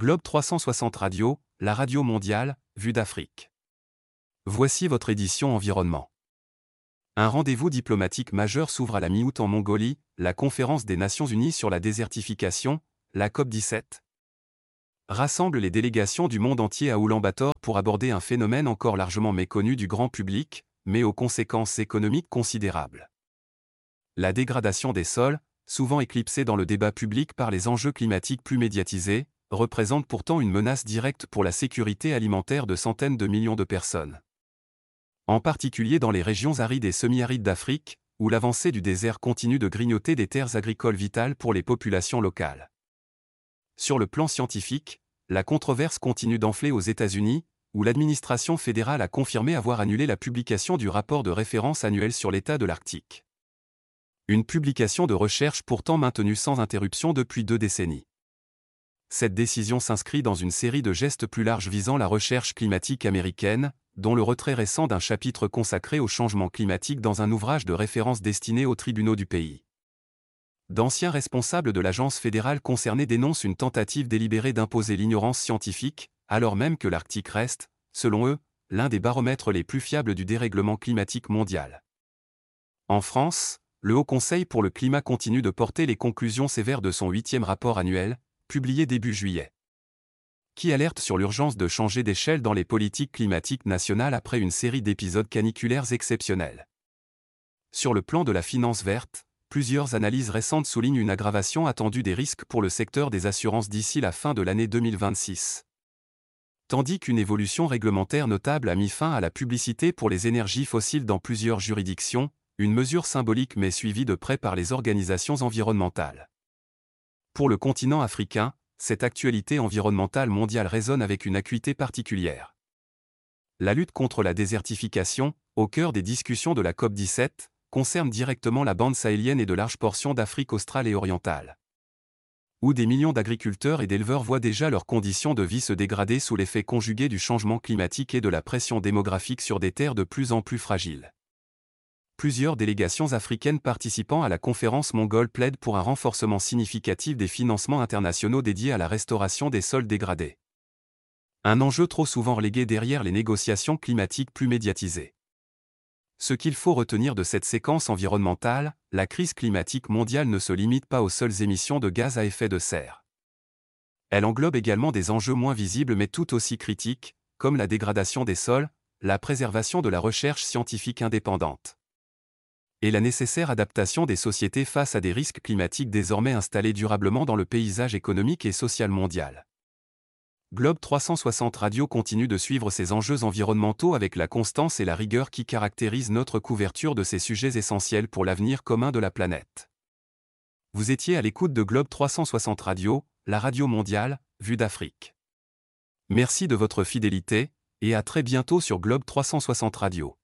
Globe 360 Radio, la radio mondiale, vue d'Afrique. Voici votre édition environnement. Un rendez-vous diplomatique majeur s'ouvre à la mi-août en Mongolie, la conférence des Nations Unies sur la désertification, la COP17. Rassemble les délégations du monde entier à Oulan-Bator pour aborder un phénomène encore largement méconnu du grand public, mais aux conséquences économiques considérables. La dégradation des sols, souvent éclipsée dans le débat public par les enjeux climatiques plus médiatisés, représente pourtant une menace directe pour la sécurité alimentaire de centaines de millions de personnes. En particulier dans les régions arides et semi-arides d'Afrique, où l'avancée du désert continue de grignoter des terres agricoles vitales pour les populations locales. Sur le plan scientifique, la controverse continue d'enfler aux États-Unis, où l'administration fédérale a confirmé avoir annulé la publication du rapport de référence annuel sur l'état de l'Arctique. Une publication de recherche pourtant maintenue sans interruption depuis 2 décennies. Cette décision s'inscrit dans une série de gestes plus larges visant la recherche climatique américaine, dont le retrait récent d'un chapitre consacré au changement climatique dans un ouvrage de référence destiné aux tribunaux du pays. D'anciens responsables de l'agence fédérale concernée dénoncent une tentative délibérée d'imposer l'ignorance scientifique, alors même que l'Arctique reste, selon eux, l'un des baromètres les plus fiables du dérèglement climatique mondial. En France, le Haut Conseil pour le climat continue de porter les conclusions sévères de son 8e rapport annuel, publié début juillet, qui alerte sur l'urgence de changer d'échelle dans les politiques climatiques nationales après une série d'épisodes caniculaires exceptionnels. Sur le plan de la finance verte, plusieurs analyses récentes soulignent une aggravation attendue des risques pour le secteur des assurances d'ici la fin de l'année 2026. Tandis qu'une évolution réglementaire notable a mis fin à la publicité pour les énergies fossiles dans plusieurs juridictions, une mesure symbolique mais suivie de près par les organisations environnementales. Pour le continent africain, cette actualité environnementale mondiale résonne avec une acuité particulière. La lutte contre la désertification, au cœur des discussions de la COP17, concerne directement la bande sahélienne et de larges portions d'Afrique australe et orientale, où des millions d'agriculteurs et d'éleveurs voient déjà leurs conditions de vie se dégrader sous l'effet conjugué du changement climatique et de la pression démographique sur des terres de plus en plus fragiles. Plusieurs délégations africaines participant à la conférence mongole plaident pour un renforcement significatif des financements internationaux dédiés à la restauration des sols dégradés. Un enjeu trop souvent relégué derrière les négociations climatiques plus médiatisées. Ce qu'il faut retenir de cette séquence environnementale, la crise climatique mondiale ne se limite pas aux seules émissions de gaz à effet de serre. Elle englobe également des enjeux moins visibles mais tout aussi critiques, comme la dégradation des sols, la préservation de la recherche scientifique indépendante et la nécessaire adaptation des sociétés face à des risques climatiques désormais installés durablement dans le paysage économique et social mondial. Globe 360 Radio continue de suivre ces enjeux environnementaux avec la constance et la rigueur qui caractérisent notre couverture de ces sujets essentiels pour l'avenir commun de la planète. Vous étiez à l'écoute de Globe 360 Radio, la radio mondiale, vue d'Afrique. Merci de votre fidélité, et à très bientôt sur Globe 360 Radio.